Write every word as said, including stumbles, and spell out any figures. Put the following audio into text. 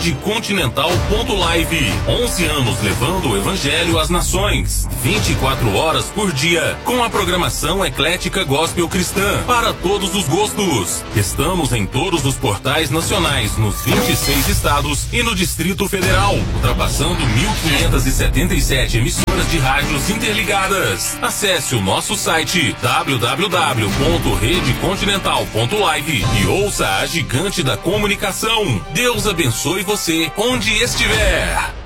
rede continental ponto live. onze anos levando o evangelho às nações. vinte e quatro horas por dia, com a programação eclética gospel cristã para todos os gostos. Estamos em todos os portais nacionais, nos vinte e seis estados e no Distrito Federal, ultrapassando mil quinhentas e setenta e sete emissoras de rádios interligadas. Acesse o nosso site w w w ponto rede continental ponto live e ouça a gigante da comunicação. Deus abençoe você onde estiver.